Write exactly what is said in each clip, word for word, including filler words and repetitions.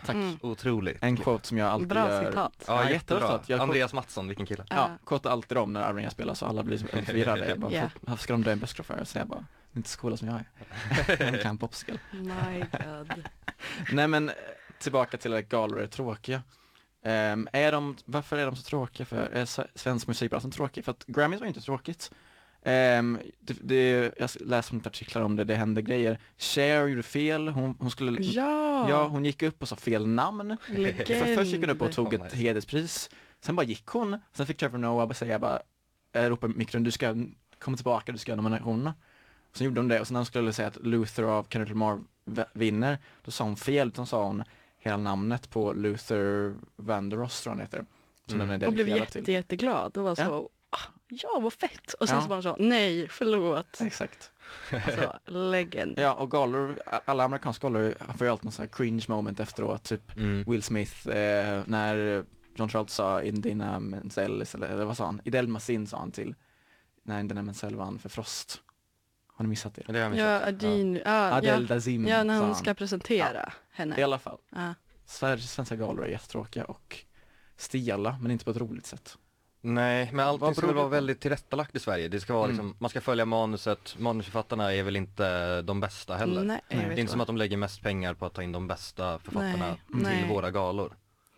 Tack. Mm. Otroligt. En quote som jag alltid Bra gör. citat. Ja, Ja, jättebra. jättebra. Jag- Andreas Mattsson, vilken kille. Ja, quote alltid om när Arvinga spelar så alla blir så förvirrade. Jag bara, Yeah. varför ska de dö en busschaufför? Så jag bara, inte så coola som jag är. Jag kan popsicle. My god. Nej men, tillbaka till att galor är tråkiga. Um, är de, varför är de så tråkiga för? Är s- svensk musik bara så tråkig? För att Grammys var inte tråkigt. Um, det, det, jag läste lite artiklar om det, det hände grejer. Cher gjorde fel, hon, hon skulle... Ja, Ja, hon gick upp och sa fel namn. legend. För först gick hon upp och tog Oh, ett nice. hederspris. Sen bara gick hon. Sen fick Trevor Noah bara säga bara, äh, ropa i mikron, du ska komma tillbaka, du ska göra nominationerna. Sen gjorde hon det och sen när hon skulle säga att Luther av Kendrick Lamar v- vinner, då sa hon fel, utan sa hon hela namnet på Luther Vandross tror han heter. Som Mm. den är Och blev dedikerad jätte, till. jätteglad och var så, Ja. ah, ja vad fett. Och sen Ja. så bara så, nej förlåt. Exakt. Alltså, legend. Ja, och galor, alla amerikanska galor får ju alltid någon sån här cringe moment efteråt, typ Mm. Will Smith, eh, när John Travolta sa Idina Menzel, eller, eller vad sa han? Idel Masin sa han till, när Idina Menzel vann för Frost. Har ni missat det? Det har jag Ja, missat. Adine, ja, Adele ja, Dazim ja, när sa hon han. ska presentera henne. I alla fall, Ja. Sveriges svenska galor är jättetråkiga och stela, men inte på ett roligt sätt. Nej, men allting Vad ska beror väl det vara på? väldigt tillrättalagt i Sverige. Det ska vara Mm. liksom, man ska följa manuset. Manusförfattarna är väl inte de bästa heller. Nej, jag Nej. vet Det är inte som vad. att de lägger mest pengar på att ta in de bästa författarna Nej, till nej. våra galor.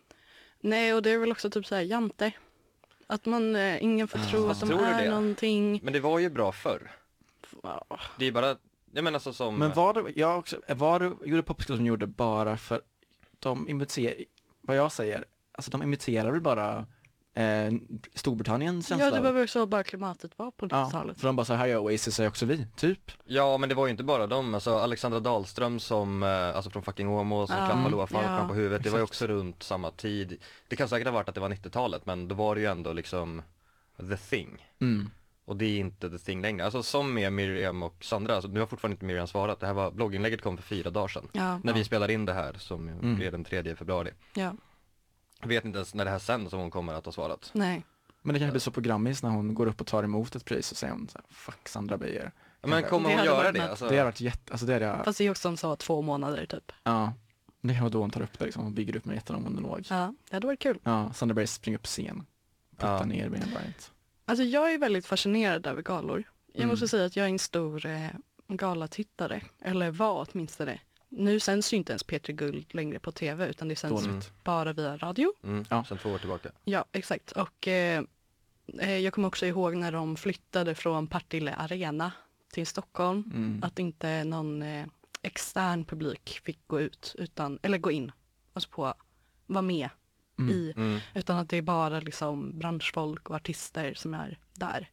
Nej, och det är väl också typ såhär jante. Att man, eh, ingen får Ah. tro att Fast de tror du är det? någonting. Men det var ju bra förr. Ja. Det är bara, jag menar så som... Men var det, jag också, var det, gjorde Popsicle som gjorde bara för de imiterar, vad jag säger, alltså de imiterar väl bara eh, Storbritanniens känsla. Ja, det var väl så bara klimatet var på Ja, nittiotalet. för de bara så här, Oasis är också vi, typ. Ja, men det var ju inte bara dem. Alltså Alexandra Dahlström som, eh, alltså från Fucking Åmål som Ja, klappar Loa Falkman ja, på huvudet. Det var ju exakt. också runt samma tid. Det kan säkert ha varit att det var nittiotalet, men då var det ju ändå liksom the thing. Mm. Och det är inte the thing längre. Alltså som med Miriam och Sandra, alltså, nu har fortfarande inte Miriam svarat. Det här var, blogginlägget kom för fyra dagar sedan. Ja, När vi spelar in det här som Mm. blir den tredje februari. ja, Jag vet inte ens när det här sänds som hon kommer att ha svarat. nej. Men det kanske blir så på Grammis när hon går upp och tar emot ett pris och säger hon så här, fuck Sandra Beijer. Ja, men kommer Det hon hade göra varit det? något. Alltså, Det har varit jätte, alltså det är det, Fast det är också som sa två månader typ. ja. Det kan vara då hon tar upp det liksom, hon bygger upp med en jättelång monolog. Ja, Ja, det hade varit kul. Sandra Beijer springer upp på scen, puttar Ja. ner Miriam Bryant. Alltså jag är väldigt fascinerad över galor. Jag Mm. måste säga att jag är en stor eh, galatittare. Eller var åtminstone. Nu sänds ju inte ens P tre Guld längre på tv utan det sänds Dåligt. bara via radio. mm, Ja. sen två år tillbaka. Ja, exakt. Och eh, eh, jag kommer också ihåg när de flyttade från Partille Arena till Stockholm. Mm. Att inte någon eh, extern publik fick gå ut, utan, eller gå in, alltså på, vara med Mm. i. Mm. Utan att det är bara liksom branschfolk och artister som är där.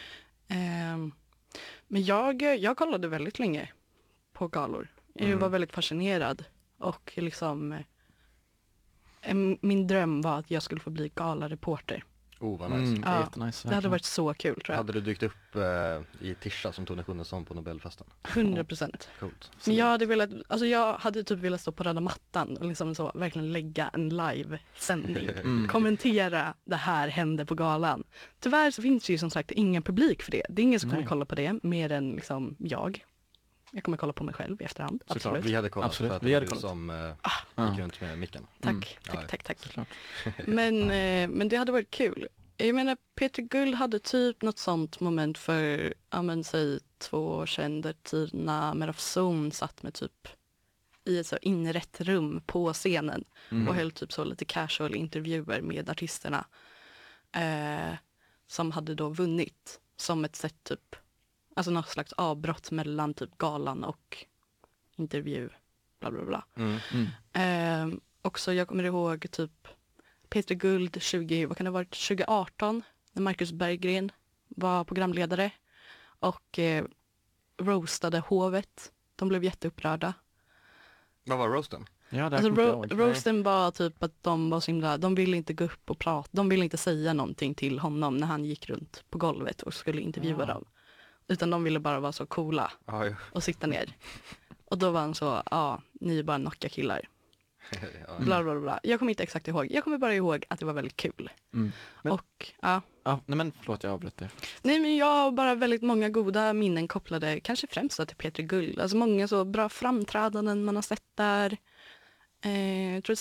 Ehm, men jag, jag kollade väldigt länge på galor. Jag Mm. var väldigt fascinerad. Och liksom eh, min dröm var att jag skulle få bli galareporter. Oh, vad nice. Mm, det är Ja, jättenice, Det hade verkligen. varit så kul tror jag. Hade du dykt upp eh, i Tisha som Tone Schunnesson på Nobelfesten? hundra procent. Coolt. Men jag hade velat, alltså jag hade typ velat stå på röda mattan och liksom så verkligen lägga en live-sändning. Mm. Kommentera det här hände på galan. Tyvärr så finns det ju som sagt ingen publik för det. Det är ingen som kommer Nej. kolla på det mer än liksom jag. Jag kommer kolla på mig själv i efterhand. Såklart. Absolut. Vi hade kollat Absolut, för att vi det var hade du kollat. som eh, Ja. gick runt med micken. Tack, Mm. tack, Ja, tack, tack. Såklart. Men, eh, men det hade varit kul. Jag menar, Peter Guld hade typ något sånt moment för, ja men säg två år sedan där Tina Merafzon satt med typ i ett så inrätt rum på scenen Mm. och höll typ så lite casual intervjuer med artisterna eh, som hade då vunnit som ett sätt typ, alltså något slags avbrott mellan typ galan och intervju, bla bla bla. Mm. Mm. Eh, också jag kommer ihåg typ Peter Guld tjugo, vad kan det ha varit, tjugo arton när Marcus Berggren var programledare och eh, roastade hovet. De blev jätteupprörda. Vad var roasten? Ja, det Alltså kommer jag ro- ihåg. roasten var typ att de var så himla, de ville inte gå upp och prata, de ville inte säga någonting till honom när han gick runt på golvet och skulle intervjua Ah. dem. Utan de ville bara vara så coola Ja, ju. och sitta ner. Och då var han så, ja, ni är bara nocka killar. ja. Bla, bla, bla. Jag kommer inte exakt ihåg. Jag kommer bara ihåg att det var väldigt kul. Mm. Men- Och, ja. Ja, nej men förlåt, jag avbröt det. Nej, men jag har bara väldigt många goda minnen kopplade, kanske främst då till Peter Guld. Alltså många så bra framträdanden man har sett där. Eh, jag tror